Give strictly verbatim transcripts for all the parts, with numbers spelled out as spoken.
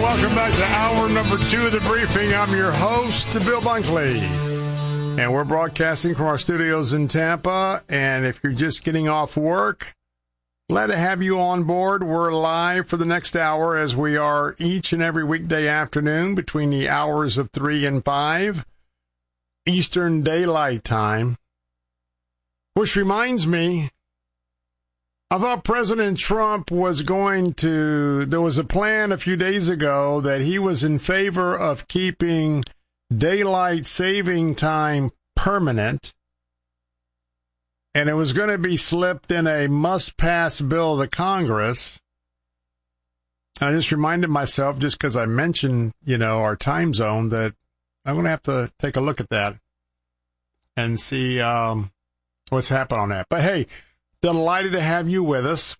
welcome back to hour number two of the briefing. I'm your host, Bill Bunkley, and we're broadcasting from our studios in Tampa. And if you're just getting off work, glad to have you on board. We're live for the next hour, as we are each and every weekday afternoon between the hours of three and five Eastern Daylight Time. Which reminds me, I thought President Trump was going to, there was a plan a few days ago that he was in favor of keeping daylight saving time permanent, and it was going to be slipped in a must-pass bill of the Congress. And I just reminded myself, just because I mentioned, you know, our time zone, that I'm going to have to take a look at that and see um, what's happened on that. But hey, delighted to have you with us.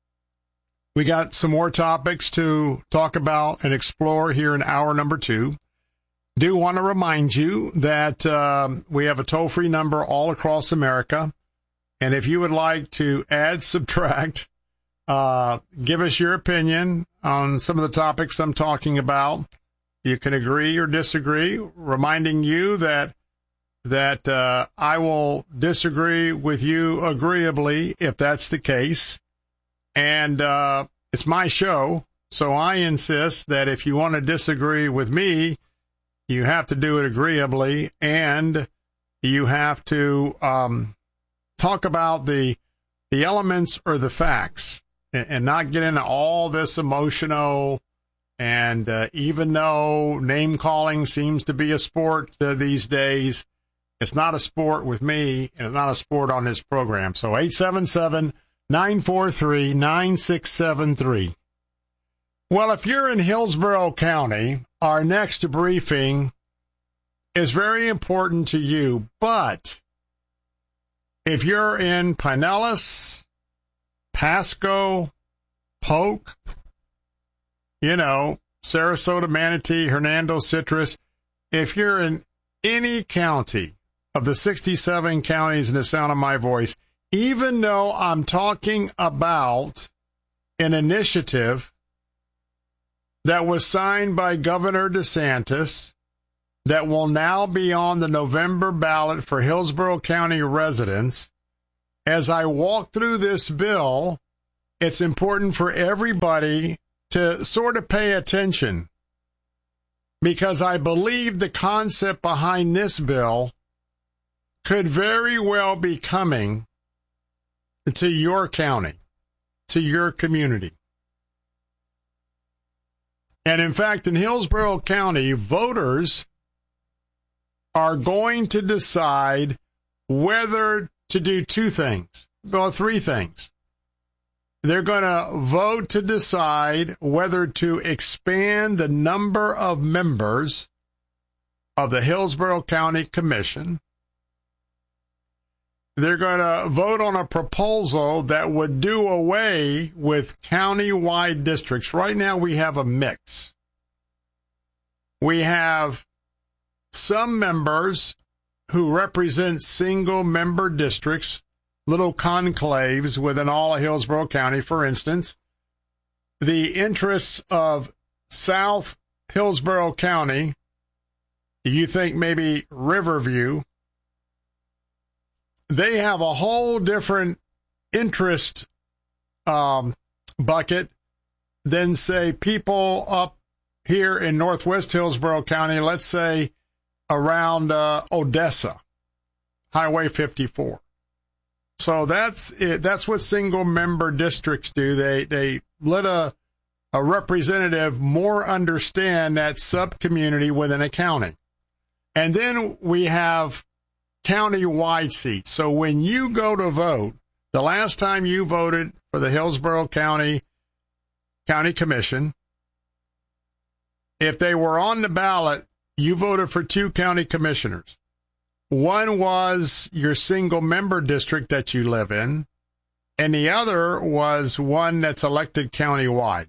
We got some more topics to talk about and explore here in hour number two. Do want to remind you that uh, we have a toll-free number all across America. And if you would like to add, subtract, uh, give us your opinion on some of the topics I'm talking about. You can agree or disagree, reminding you that that uh, I will disagree with you agreeably if that's the case. And uh, it's my show, so I insist that if you want to disagree with me, you have to do it agreeably, and you have to um, talk about the the elements or the facts, and, and not get into all this emotional. And uh, even though name-calling seems to be a sport uh, these days, it's not a sport with me, and it's not a sport on this program. So eight seven seven, nine four three, nine six seven three. Well, if you're in Hillsborough County, our next briefing is very important to you. But if you're in Pinellas, Pasco, Polk, you know, Sarasota, Manatee, Hernando, Citrus, if you're in any county of the sixty-seven counties in the sound of my voice, even though I'm talking about an initiative that was signed by Governor DeSantis that will now be on the November ballot for Hillsborough County residents, as I walk through this bill, it's important for everybody to sort of pay attention, because I believe the concept behind this bill could very well be coming to your county, to your community. And in fact, in Hillsborough County, voters are going to decide whether to do two things, well, three things. They're going to vote to decide whether to expand the number of members of the Hillsborough County Commission. They're going to vote on a proposal that would do away with county-wide districts. Right now we have a mix. We have some members who represent single-member districts, little conclaves within all of Hillsborough County. For instance, the interests of South Hillsborough County, you think maybe Riverview, they have a whole different interest um, bucket than, say, people up here in Northwest Hillsborough County, let's say around uh, Odessa, Highway fifty-four. So that's it. That's what single-member districts do. They they let a a representative more understand that sub-community within a county. And then we have county-wide seats. So when you go to vote, the last time you voted for the Hillsborough County County Commission, if they were on the ballot, you voted for two county commissioners. One was your single-member district that you live in, and the other was one that's elected county-wide.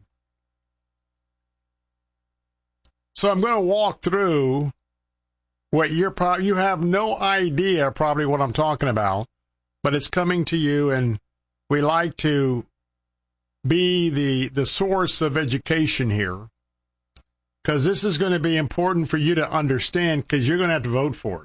So I'm going to walk through what you're probably, you have no idea probably what I'm talking about, but it's coming to you, and we like to be the the source of education here. because this is going to be important for you to understand because you're going to have to vote for it.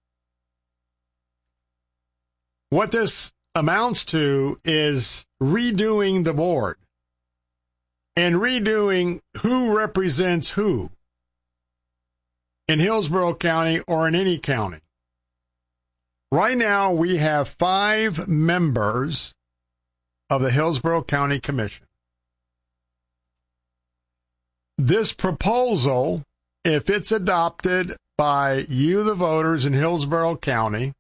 What this amounts to is redoing the board and redoing who represents who in Hillsborough County or in any county. Right now, we have five members of the Hillsborough County Commission. This proposal, if it's adopted by you, the voters in Hillsborough County,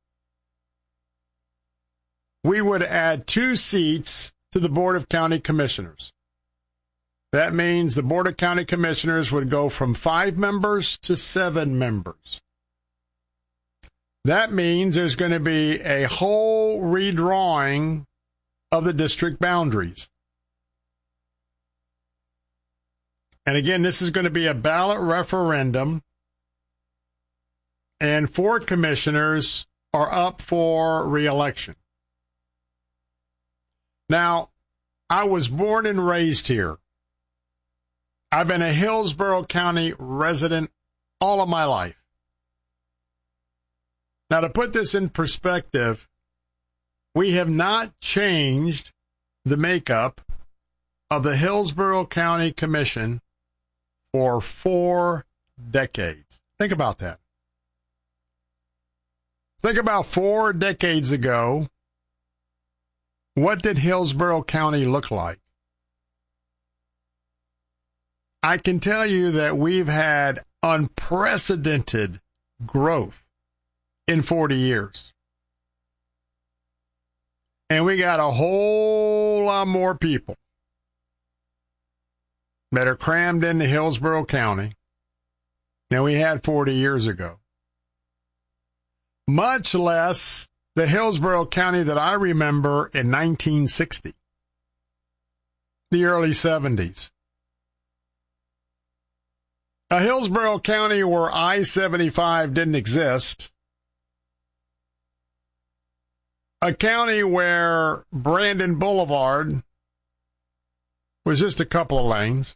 we would add two seats to the Board of County Commissioners. That means the Board of County Commissioners would go from five members to seven members. That means there's going to be a whole redrawing of the district boundaries. And again, this is going to be a ballot referendum, and four commissioners are up for re-election. Now, I was born and raised here. I've been a Hillsborough County resident all of my life. Now, to put this in perspective, we have not changed the makeup of the Hillsborough County Commission for four decades. Think about that. Think about four decades ago. What did Hillsborough County look like? I can tell you that we've had unprecedented growth in forty years. And we got a whole lot more people that are crammed into Hillsborough County than we had forty years ago. Much less the Hillsborough County that I remember in nineteen sixty, the early seventies. A Hillsborough County where I seventy-five didn't exist. A county where Brandon Boulevard was just a couple of lanes.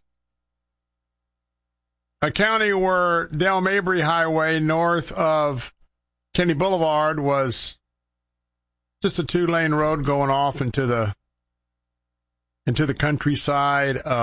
A county where Del Mabry Highway north of Kennedy Boulevard was just a two-lane road going off into the into the countryside